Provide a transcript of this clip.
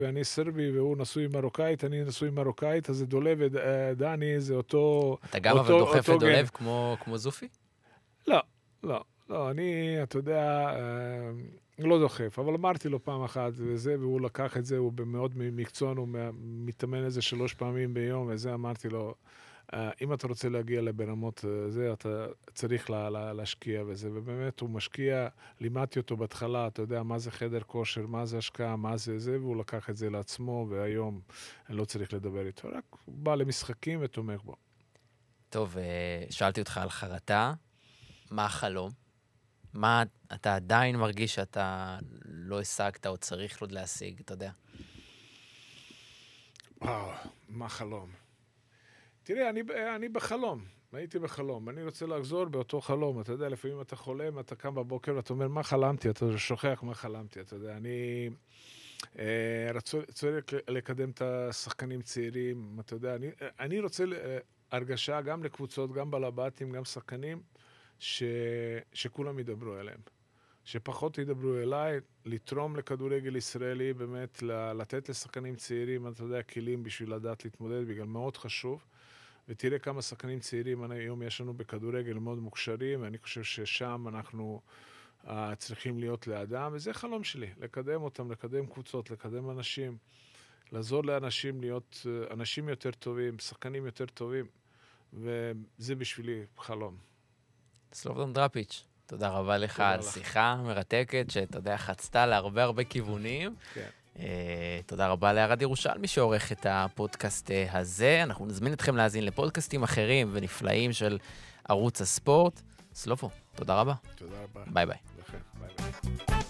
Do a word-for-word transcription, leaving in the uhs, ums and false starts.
ואני סרבי והוא נשוי מרוקאית, אני נשוי מרוקאית, אז זה דולב ודני, זה אותו... אתה גם אבל דוחף ודולב כמו, כמו זופי? לא, לא, לא, אני, אתה יודע, לא דוחף, אבל אמרתי לו פעם אחת וזה, והוא לקח את זה, הוא במאוד מקצוען, הוא מתאמן איזה שלוש פעמים ביום, וזה אמרתי לו, אם אתה רוצה להגיע לברמות זה, אתה צריך לה, לה, להשקיע בזה, ובאמת הוא משקיע, לימדתי אותו בהתחלה, אתה יודע, מה זה חדר כושר, מה זה השקעה, מה זה זה, והוא לקח את זה לעצמו, והיום אני לא צריך לדבר איתו, רק הוא בא למשחקים ותומך בו. טוב, שאלתי אותך על חרטה, מה החלום? מה אתה עדיין מרגיש שאתה לא השגת או צריך עוד להשיג, אתה יודע? וואו, מה חלום? תראה, אני, אני בחלום, הייתי בחלום, אני רוצה לחזור באותו חלום, אתה יודע, לפעמים אתה חולם, אתה קם בבוקר ואתה אומר, מה חלמתי? אתה שוכח מה חלמתי, אתה יודע, אני אה, רצו, רוצה לקדם את השחקנים צעירים, אתה יודע, אני, אני רוצה הרגשה גם לקבוצות, גם בלבטים, גם שחקנים, ש, שכולם ידברו אליהם. שפחות ידברו אליי, לתרום לכדורגל ישראלי, באמת לתת לשחקנים צעירים, אתה יודע, כלים בשביל לדעת להתמודד, בגלל מאוד חשוב. ותראה כמה שחקנים צעירים היום יש לנו בכדורגל מאוד מוכשרים, ואני חושב ששם אנחנו uh, צריכים להיות לאדם, וזה חלום שלי, לקדם אותם, לקדם קבוצות, לקדם אנשים, לעזור לאנשים להיות uh, אנשים יותר טובים, שחקנים יותר טובים, וזה בשבילי חלום. סלובדן דראפיץ', תודה רבה לך על שיחה מרתקת, שאתה יודע, חצתה להרבה הרבה כיוונים. כן. Uh, תודה רבה לערד ירושלמי שעורך את הפודקאסט uh, הזה. אנחנו נזמין אתכם להאזין לפודקאסטים אחרים ונפלאים של ערוץ הספורט. סלופו, תודה רבה. תודה רבה. ביי ביי. לכם, ביי ביי.